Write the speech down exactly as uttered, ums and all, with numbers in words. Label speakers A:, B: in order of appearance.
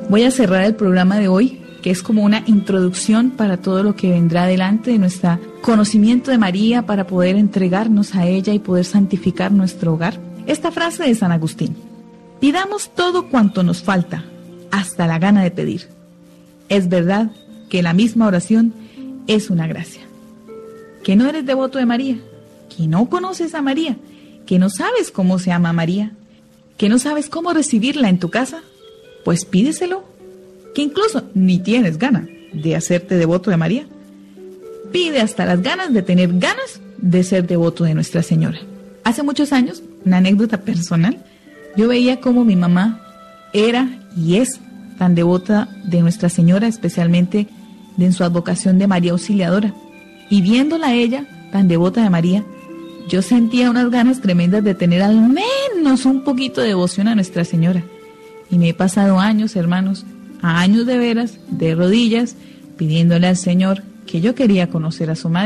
A: Voy a cerrar el programa de hoy, que es como una introducción para todo lo que vendrá adelante de nuestro conocimiento de María para poder entregarnos a ella y poder santificar nuestro hogar. Esta frase de San Agustín: pidamos todo cuanto nos falta, hasta la gana de pedir. Es verdad que la misma oración es una gracia. Que no eres devoto de María, que no conoces a María, que no sabes cómo se ama a María, que no sabes cómo recibirla en tu casa, pues pídeselo. Que incluso ni tienes ganas de hacerte devoto de María, pide hasta las ganas de tener ganas de ser devoto de Nuestra Señora. Hace muchos años, una anécdota personal, yo veía cómo mi mamá era y es tan devota de Nuestra Señora, especialmente de en su advocación de María Auxiliadora. Y viéndola a ella tan devota de María, yo sentía unas ganas tremendas de tener al menos un poquito de devoción a Nuestra Señora. Y me he pasado años, hermanos, a años de veras, de rodillas, pidiéndole al Señor que yo quería conocer a su madre.